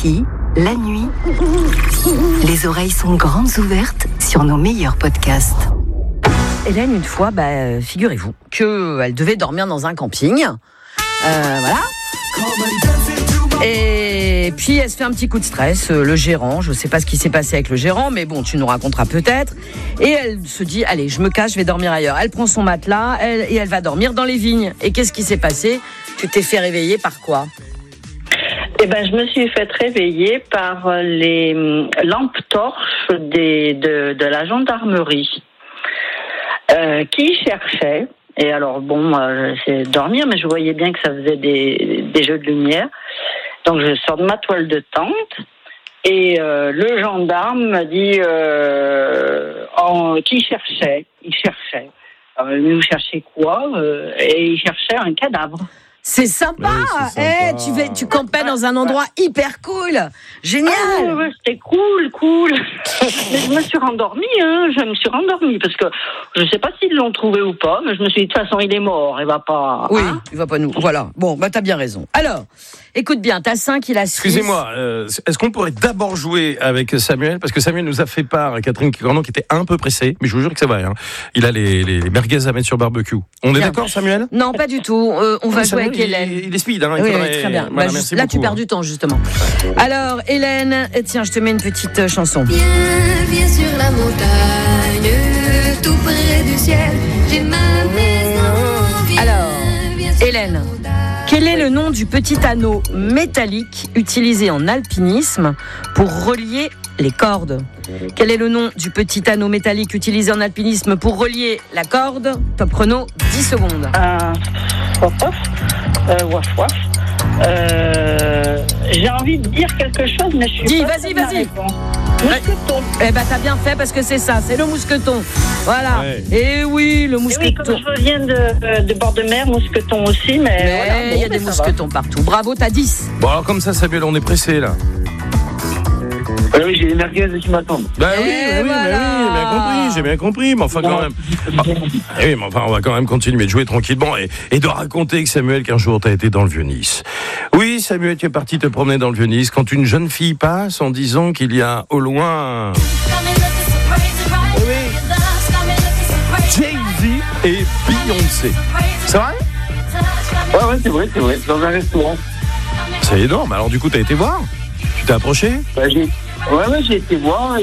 Ici, la nuit, les oreilles sont grandes ouvertes sur nos meilleurs podcasts. Hélène, une fois, figurez-vous qu'elle devait dormir dans un camping. Voilà. Et puis elle se fait un petit coup de stress, le gérant, je sais pas ce qui s'est passé avec le gérant, mais bon, tu nous raconteras peut-être. Et elle se dit, allez, je me cache, je vais dormir ailleurs. Elle prend son matelas et elle va dormir dans les vignes. Et qu'est-ce qui s'est passé ? Tu t'es fait réveiller par quoi ? Je me suis fait réveiller par les lampes torches de la gendarmerie qui cherchaient. Et alors j'essayais de dormir, mais je voyais bien que ça faisait des jeux de lumière. Donc je sors de ma toile de tente et le gendarme m'a dit qu'il cherchait. Il cherchait. Vous cherchez quoi ? Et il cherchait un cadavre. C'est sympa, ouais, c'est sympa. Tu campais dans un endroit hyper cool, génial. Ouais, c'était cool. Mais je me suis rendormie, parce que je sais pas s'ils l'ont trouvé ou pas, mais je me suis dit de toute façon il est mort, il va pas. Oui, il va pas nous. Voilà. Bon, t'as bien raison. Alors, écoute bien, t'as 5, il a 6. Excusez-moi, est-ce qu'on pourrait d'abord jouer avec Samuel ? Parce que Samuel nous a fait part, Catherine Cornon, qui était un peu pressée, mais je vous jure que c'est vrai. Hein. Il a les merguez à mettre sur barbecue. On est d'accord, Samuel ? Non, pas du tout. On va jouer avec Hélène. Il est speed, hein. Oui, très bien. Voilà, merci là, beaucoup, tu perds du temps, justement. Alors, Hélène, tiens, je te mets une petite chanson. Viens sur la montagne, tout près du ciel, j'ai ma maison. Alors, Hélène, quel est le nom du petit anneau métallique utilisé en alpinisme pour relier les cordes ? Quel est le nom du petit anneau métallique utilisé en alpinisme pour relier la corde ? Top chrono, 10 secondes. Waf. J'ai envie de dire quelque chose, mais je suis Dis, pas vas-y. Mousqueton. T'as bien fait parce que c'est ça, c'est le mousqueton. Voilà. Ouais. Et oui, le mousqueton. Et oui, comme je viens de bord de mer, mousqueton aussi, mais il y a des mousquetons partout. Bravo, t'as 10. Bon, alors comme ça, Samuel, on est pressé là. Oui, j'ai les merguez qui m'attendent. J'ai bien compris, mais enfin quand même. On va quand même continuer de jouer tranquillement et de raconter que Samuel, qu'un jour t'as été dans le Vieux-Nice. Oui, Samuel, tu es parti te promener dans le Vieux-Nice quand une jeune fille passe en disant qu'il y a au loin Jay-Z et Beyoncé. C'est vrai ? Ouais, c'est vrai, dans un restaurant. C'est énorme, alors du coup t'as été voir ? Tu t'es approché ? J'ai été voir,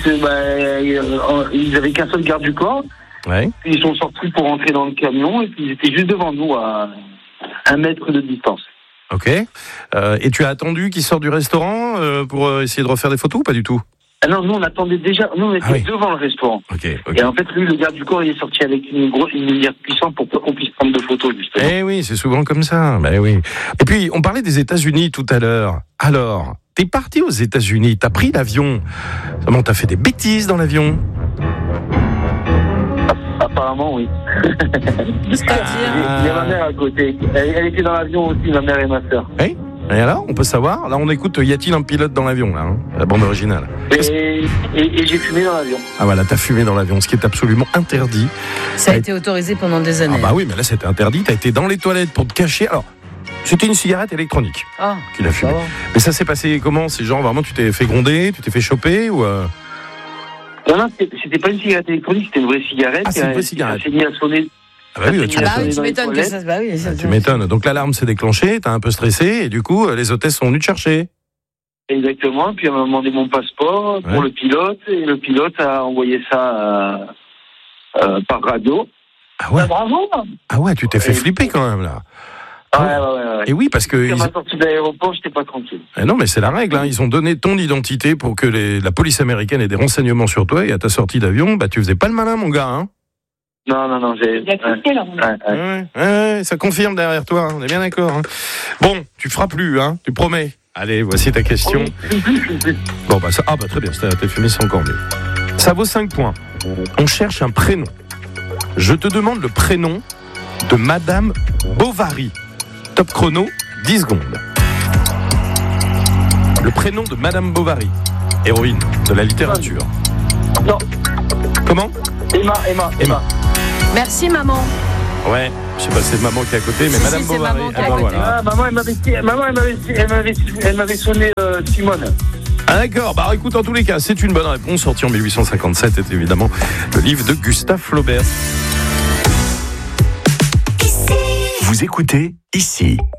ils avaient qu'un seul garde du corps. Ouais. Puis ils sont sortis pour rentrer dans le camion et puis ils étaient juste devant nous à 1 mètre de distance. Ok. Et tu as attendu qu'ils sortent du restaurant pour essayer de refaire des photos ou pas du tout ? Ah non, nous on attendait déjà, nous on était devant le restaurant. Okay. Et en fait, lui, le garde du corps, il est sorti avec une lumière puissante pour pas qu'on puisse prendre de photos, justement. Eh oui, c'est souvent comme ça. Oui. Et puis, on parlait des États-Unis tout à l'heure. Alors, t'es parti aux États-Unis, t'as pris l'avion. Comment t'as fait des bêtises dans l'avion ? Apparemment, oui. C'est-à-dire Il y a ma mère à côté. Elle était dans l'avion aussi, ma mère et ma sœur. Oui. Et alors, on peut savoir. Là, on écoute Y a-t-il un pilote dans l'avion, là, la bande originale. Et j'ai fumé dans l'avion. Ah voilà, t'as fumé dans l'avion, ce qui est absolument interdit. Ça a été autorisé pendant des années. Ah bah oui, mais là, c'était interdit. T'as été dans les toilettes pour te cacher. Alors, c'était une cigarette électronique qu'il a fumée. Mais ça s'est passé comment ? C'est genre, vraiment, tu t'es fait gronder, tu t'es fait choper ou Non, c'était pas une cigarette électronique, c'était une vraie cigarette. Ah, c'est une vraie cigarette. Elle s'est mise à sonner. Ah bah oui, tu m'étonnes que ça. Tu m'étonnes. Donc l'alarme s'est déclenchée, t'as un peu stressé et du coup les hôtesses sont venues te chercher. Exactement. Puis elle m'a demandé mon passeport pour le pilote et le pilote a envoyé ça par radio. Ah ouais. Bravo. Ah ouais, tu t'es fait flipper quand même là. Ouais. Et oui, parce que quand m'a sorti de l'aéroport, j'étais pas tranquille. Non, mais c'est la règle. Hein. Ils ont donné ton identité pour que la police américaine ait des renseignements sur toi et à ta sortie d'avion, tu faisais pas le malin, mon gars. Hein. Non, j'ai... Il y a tout là. Ouais, ça confirme derrière toi, on est bien d'accord. Hein. Bon, tu feras plus, hein, tu promets. Allez, voici ta question. Bon, très bien, t'es fumé, c'est encore mieux. Ça vaut 5 points. On cherche un prénom. Je te demande le prénom de Madame Bovary. Top chrono, 10 secondes. Le prénom de Madame Bovary, héroïne de la littérature. Non. Comment ? Emma. Merci, maman. Ouais. Je sais pas, c'est maman qui est à côté, mais Si, Madame si, c'est Bovary. maman qui est à ben côté. voilà. Ah, elle m'avait sonné Simone. Ah d'accord, bah écoute, en tous les cas, c'est une bonne réponse. Sorti en 1857, est évidemment le livre de Gustave Flaubert. Vous écoutez ici.